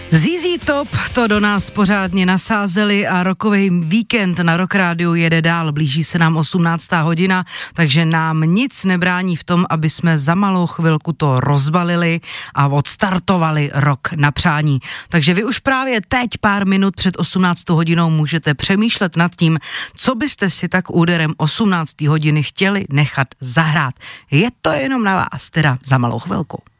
ZZ Top to do nás pořádně nasázeli a rokový víkend na Rock Rádiu jede dál. Blíží se nám 18. hodina, takže nám nic nebrání v tom, aby jsme za malou chvilku to rozbalili a odstartovali rok na přání. Takže vy už právě teď pár minut před 18. hodinou můžete přemýšlet nad tím, co byste si tak úderem 18. hodiny chtěli nechat zahrát. Je to jenom na vás, teda za malou chvilku.